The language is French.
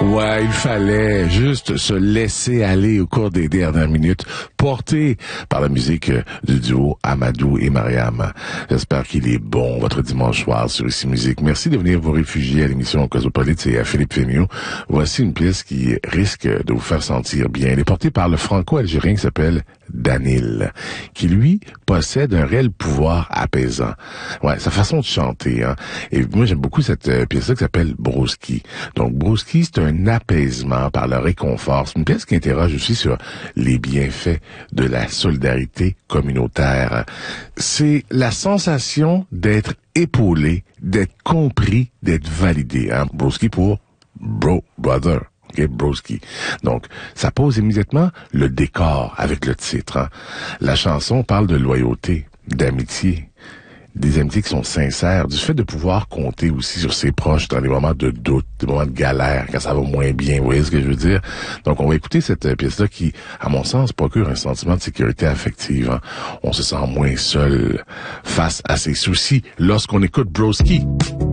Ouais, il fallait juste se laisser aller au cours des dernières minutes, porté par la musique du duo Amadou et Mariam. J'espère qu'il est bon, votre dimanche soir sur Ici Musique. Merci de venir vous réfugier à l'émission Cosmopolite et à Philippe Fémiot. Voici une pièce qui risque de vous faire sentir bien. Elle est portée par le franco-algérien qui s'appelle Danil, qui lui possède un réel pouvoir apaisant. Ouais, sa façon de chanter, hein. Et moi, j'aime beaucoup cette pièce-là qui s'appelle Broski. Donc, Broski, c'est un apaisement par le réconfort. C'est une pièce qui interroge aussi sur les bienfaits de la solidarité communautaire. C'est la sensation d'être épaulé, d'être compris, d'être validé, hein. Broski pour bro, brother. Okay, Broski. Donc, ça pose immédiatement le décor avec le titre, hein. La chanson parle de loyauté, d'amitié, des amitiés qui sont sincères, du fait de pouvoir compter aussi sur ses proches dans les moments de doute, des moments de galère, quand ça va moins bien, vous voyez ce que je veux dire? Donc, on va écouter cette pièce-là qui, à mon sens, procure un sentiment de sécurité affective, hein. On se sent moins seul face à ses soucis lorsqu'on écoute Broski.